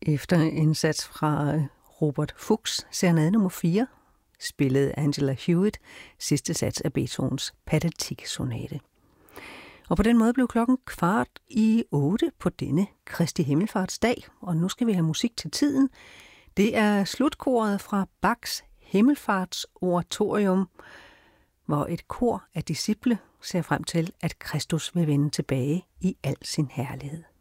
Efter en sats fra Robert Fuchs serenade nummer 4, spillede Angela Hewitt sidste sats af Beethovens Pathetique-sonate. Og på den måde blev klokken 7:15 på denne Kristi Himmelfartsdag, og nu skal vi have musik til tiden. Det er slutkoret fra Bachs Himmelfartsoratorium, hvor et kor af disciple ser frem til, at Kristus vil vende tilbage i al sin herlighed.